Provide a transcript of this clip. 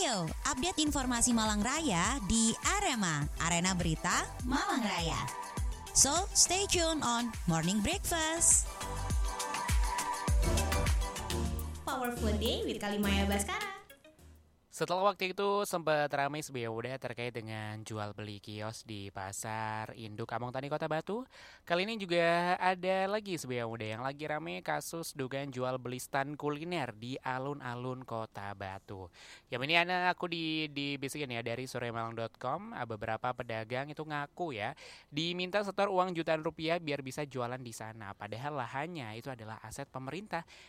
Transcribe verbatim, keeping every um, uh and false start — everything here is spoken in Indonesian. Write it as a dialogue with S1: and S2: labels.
S1: Ayo, update informasi Malang Raya di Arema, Arena Berita Malang Raya. So, stay tuned on Morning Breakfast.
S2: Powerful Day with Kalimaya Baskara.
S3: Setelah waktu itu sempat ramai sebuah muda terkait dengan jual beli kios di Pasar Induk Among Tani Kota Batu. Kali ini juga ada lagi sebuah muda yang lagi ramai kasus dugaan jual beli stan kuliner di alun-alun Kota Batu. Yang ini anak aku di dibisikin ya dari suremalang dot com, beberapa pedagang itu ngaku ya diminta setor uang jutaan rupiah biar bisa jualan di sana. Padahal lahannya itu adalah aset pemerintah